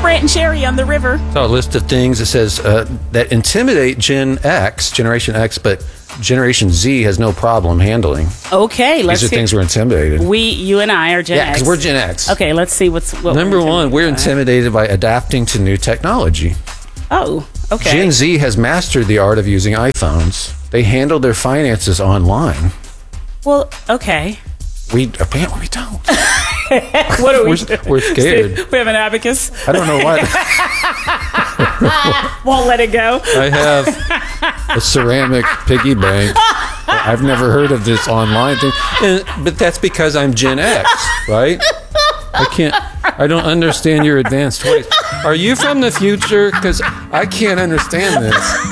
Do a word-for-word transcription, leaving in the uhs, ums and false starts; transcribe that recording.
Brant and Sherry on the river. So a list of things that says uh, that intimidate Gen X, Generation X, but Generation Z has no problem handling. Okay, let's These are hear- things we're intimidated. We, you and I are Gen Yeah, X. because we're Gen X. Okay, let's see what's... What Number we're one, we're intimidated intimidated by adapting to new technology. by. Oh, okay. Gen Z has mastered the art of using iPhones. They handle their finances online. Well, okay. We apparently we don't. What are we? We're, we're scared. We have an abacus. I don't know what. Won't let it go. I have a ceramic piggy bank. I've never heard of this online thing, and, but that's because I'm Gen X, right? I can't. I don't understand your advanced ways. Are you from the future? Because I can't understand this.